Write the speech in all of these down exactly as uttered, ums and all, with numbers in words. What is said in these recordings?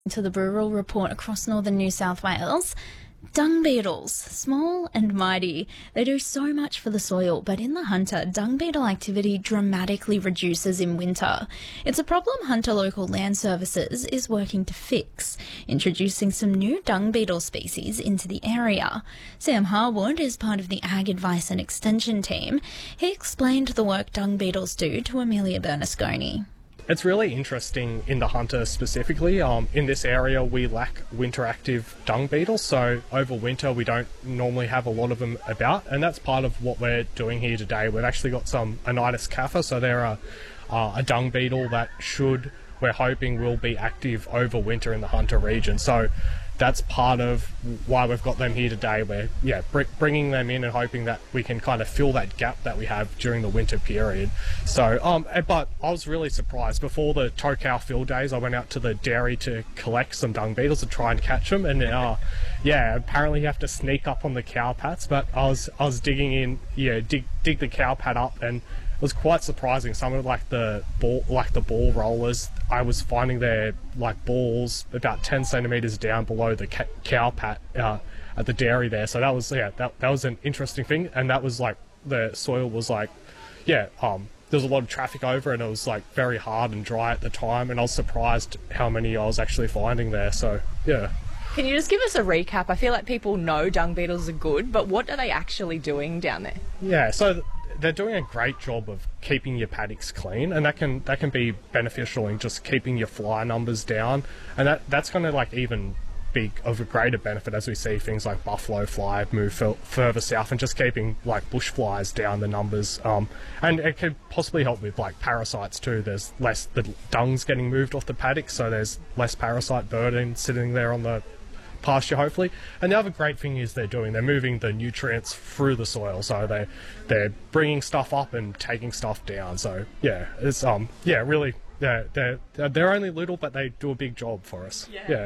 To the Rural Report across northern New South Wales. Dung beetles, small and mighty. They do so much for the soil, but in the Hunter, dung beetle activity dramatically reduces in winter. It's a problem Hunter Local Land Services is working to fix, introducing some new dung beetle species into the area. Sam Harwood is part of the Ag Advice and Extension team. He explained the work dung beetles do to Amelia Bernasconi. It's really interesting in the Hunter specifically. Um, in this area we lack winter active dung beetles, so over winter we don't normally have a lot of them about, and that's part of what we're doing here today. We've actually got some Anitis caffa, so they're a, uh, a dung beetle that should, we're hoping, will be active over winter in the Hunter region. So that's part of why we've got them here today. We're yeah br- bringing them in and hoping that we can kind of fill that gap that we have during the winter period. So, um, but I was really surprised. Before the Tokau field days, I went out to the dairy to collect some dung beetles to try and catch them, and uh, yeah, apparently you have to sneak up on the cow pats. But I was I was digging in, yeah, dig dig the cow pat up, and it was quite surprising. Some of like the ball, like the ball rollers, I was finding their like balls about ten centimeters down below the ca- cow pat uh, at the dairy there. So that was yeah, that that was an interesting thing, and that was like the soil was like yeah, um, there was a lot of traffic over, and it was like very hard and dry at the time, and I was surprised how many I was actually finding there. So yeah. Can you just give us a recap? I feel like people know dung beetles are good, but what are they actually doing down there? Yeah, so th- they're doing a great job of keeping your paddocks clean, and that can that can be beneficial in just keeping your fly numbers down, and that that's going to like even be of a greater benefit as we see things like buffalo fly move f- further south, and just keeping like bush flies down the numbers. Um, and it could possibly help with like parasites too. There's less, the dung's getting moved off the paddocks, so there's less parasite burden sitting there on the pasture hopefully. And the other great thing is they're doing they're moving the nutrients through the soil, so they they're bringing stuff up and taking stuff down. So yeah, it's um yeah really yeah they're they're only little, but they do a big job for us. Yeah, yeah.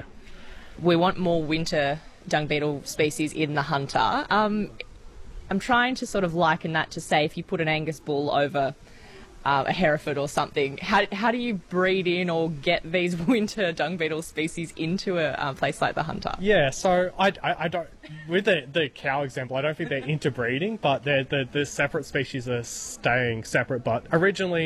We want more winter dung beetle species in the Hunter. um I'm trying to sort of liken that to, say, if you put an Angus bull over Uh, a Hereford or something, how how do you breed in or get these winter dung beetle species into a uh, place like the Hunter? Yeah, so I, I, I don't, with the, the cow example, I don't think they're interbreeding, but they're, the the separate species are staying separate. But originally